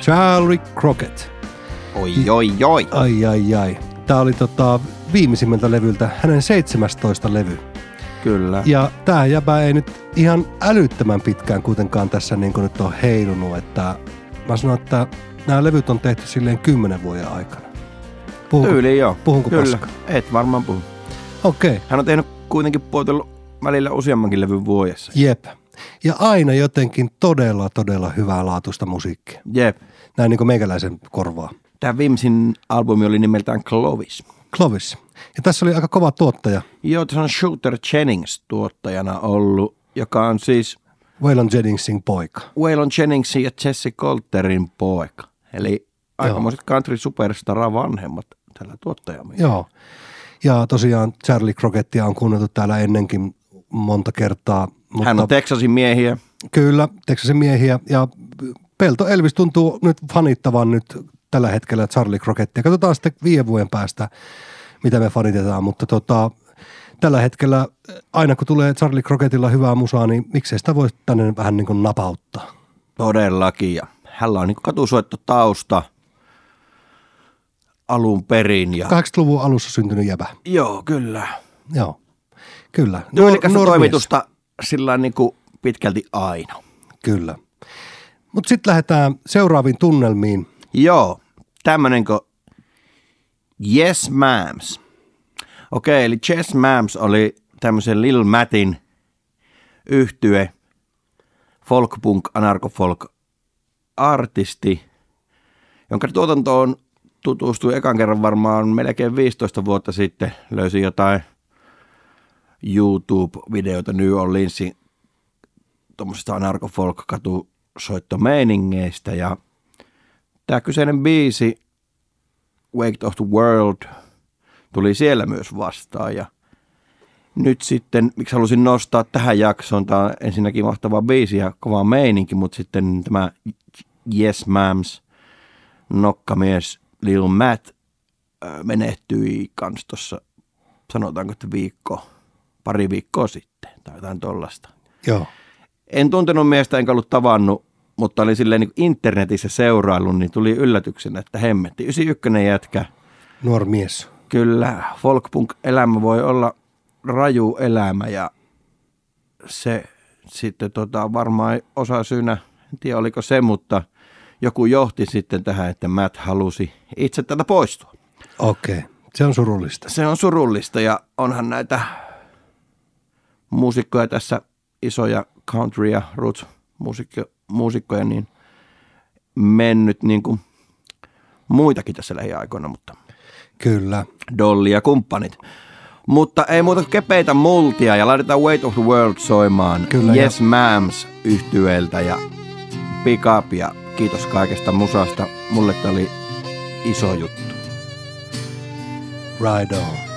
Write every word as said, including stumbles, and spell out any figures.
Charlie Crockett. Oi, oi, oi. Ai, ai, ai. Tää oli tota, viimeisimmältä levyltä hänen seitsemästoista levy. Kyllä. Ja tää jäbä ei nyt ihan älyttömän pitkään kuitenkaan tässä niin kuin nyt on heilunut, että mä sanon, että nämä levyt on tehty silleen kymmenen vuoden aikana. Puhunko, Tyyliin joo. Puhunko Kyllä. paska? Et varmaan puhu. Okei. Okay. Hän on tehnyt kuitenkin puotellut välillä useammankin levyn vuodessa. Jep. Ja aina jotenkin todella, todella hyvää laatuista musiikkia. Jep. Näin niin kuin meikäläisen korvaa. Tämä viimeisin albumi oli nimeltään Clovis. Clovis. Ja tässä oli aika kova tuottaja. Joo, tässä on Shooter Jennings tuottajana ollut, joka on siis Waylon Jenningsin poika. Waylon Jenningsin ja Jesse Coulterin poika. Eli aikamoiset country superstara vanhemmat tällä tuottajalla. Joo. Ja tosiaan Charlie Crockettia on kuunneltu täällä ennenkin monta kertaa. Mutta hän on Texasin miehiä. Kyllä, Texasin miehiä. Ja Pelto Elvis tuntuu nyt fanittavan nyt tällä hetkellä Charlie Crockettia. Katsotaan sitten viiden vuoden päästä, mitä me fanitetaan. Mutta tota, tällä hetkellä aina kun tulee Charlie Crockettilla hyvää musaa, niin miksei sitä voi tänne vähän niin kuin napauttaa. Todellakin. Ja hänellä on niin katusoitto tausta alun perin. Ja kahdeksankymmentäluvun alussa syntynyt jäbä. Joo, kyllä. Joo, kyllä. Tyylikästä toimitusta sillä niin kuin pitkälti aina. Kyllä. Mutta sitten lähdetään seuraaviin tunnelmiin. Joo, tämmöinen kuin Yes Mams. Okei, eli Yes Mams oli tämmöisen Lil Mattin yhtye, folk-punk, anarcho-folk-artisti, jonka tuotantoon tutustui ekan kerran varmaan melkein viisitoista vuotta sitten. Löysin jotain YouTube-videoita New Orleansin tuommoisesta anarcho-folk-katusoittomeiningeistä. Ja tämä kyseinen biisi Wake of the World tuli siellä myös vastaan. Ja nyt sitten, miksi halusin nostaa tähän jaksoon, tämä on ensinnäkin mahtava biisi ja kova meininki, mutta sitten tämä Yes Mams nokkamies Lil Matt menehtyi kans tuossa, sanotaanko, että viikko, pari viikkoa sitten tai jotain tollasta. Joo. En tuntenut miestä, enkä ollut tavannut, mutta olin silleen niin internetissä seuraillut, niin tuli yllätyksenä, että hemmetti. yhdeksänkymmentäyksi jätkä. Nuori mies. Kyllä, folkpunk-elämä voi olla raju elämä ja se sitten tota, varmaan osa syynä, en tiedä oliko se, mutta joku johti sitten tähän, että Matt halusi itse tätä poistua. Okei, okay. Se on surullista. Se on surullista ja onhan näitä muusikkoja tässä, isoja country- ja roots-muusikkoja, niin mennyt niin kuin muitakin tässä lähiaikoina, mutta kyllä. Dolly ja kumppanit. Mutta ei muuta kepeitä multia ja laitetaan Weight of the World soimaan. Kyllä, Yes ja Mams -yhtyeeltä ja Pick Up ja kiitos kaikesta musasta. Mulle tää oli iso juttu. Ride on.